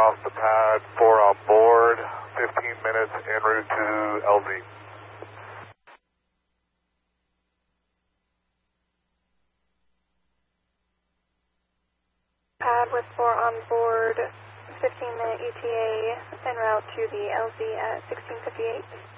off the pad, 4 on board, 15 minutes en route to LZ. Pad with 4 on board, 15-minute ETA en route to the LZ at 16:58.